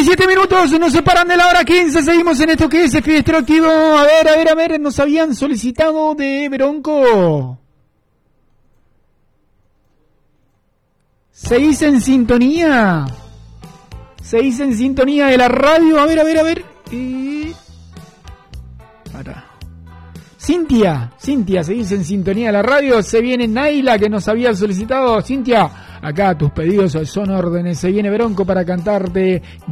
17 minutos nos separan de la hora 15. Seguimos en esto que es el Fiestero Activo. A ver, nos habían solicitado de Bronco. ¿Seguís en sintonía? ¿Seguís en sintonía de la radio? A ver. Para. Cintia, seguís en sintonía de la radio. Se viene Naila, que nos había solicitado. Cintia, acá tus pedidos son órdenes. Se viene Bronco para cantarte